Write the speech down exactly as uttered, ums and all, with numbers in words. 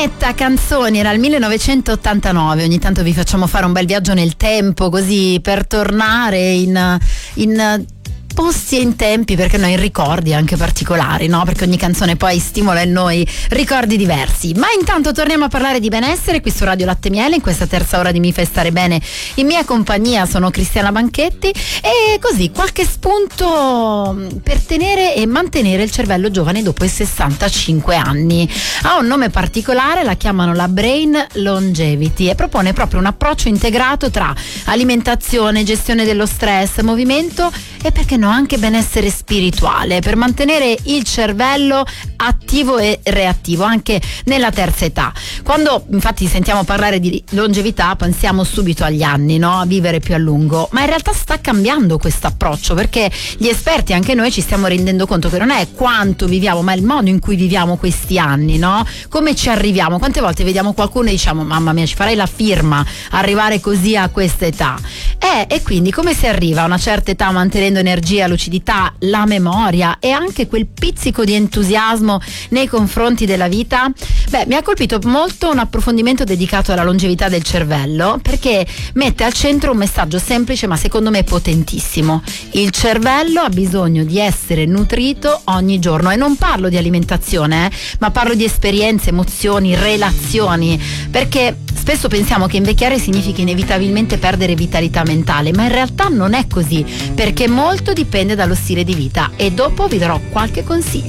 Spinetta, canzoni, era il millenovecentottantanove. Ogni tanto vi facciamo fare un bel viaggio nel tempo, così per tornare in, in posti e in tempi, perché noi in ricordi anche particolari, no? Perché ogni canzone poi stimola in noi ricordi diversi. Ma intanto torniamo a parlare di benessere qui su Radio Latte Miele, in questa terza ora di Mi fai stare bene. In mia compagnia sono Cristiana Banchetti e così qualche spunto per tenere e mantenere il cervello giovane dopo i sessantacinque anni. Ha un nome particolare, la chiamano la Brain Longevity e propone proprio un approccio integrato tra alimentazione, gestione dello stress, movimento e perché no anche benessere spirituale, per mantenere il cervello attivo e reattivo anche nella terza età. Quando infatti sentiamo parlare di longevità pensiamo subito agli anni, no? A vivere più a lungo, ma in realtà sta cambiando questo approccio, perché gli esperti, anche noi, ci stiamo rendendo conto che non è quanto viviamo ma il modo in cui viviamo questi anni, no? Come ci arriviamo. Quante volte vediamo qualcuno e diciamo mamma mia, ci farei la firma arrivare così a questa età. Eh, e quindi come si arriva a una certa età mantenendo energia, lucidità, la memoria e anche quel pizzico di entusiasmo nei confronti della vita? Beh, mi ha colpito molto un approfondimento dedicato alla longevità del cervello, perché mette al centro un messaggio semplice ma secondo me potentissimo. Il cervello ha bisogno di essere nutrito ogni giorno, e non parlo di alimentazione, eh, ma parlo di esperienze, emozioni, relazioni, perché spesso pensiamo che invecchiare significhi inevitabilmente perdere vitalità mentale, ma in realtà non è così, perché molto dipende dallo stile di vita, e dopo vi darò qualche consiglio.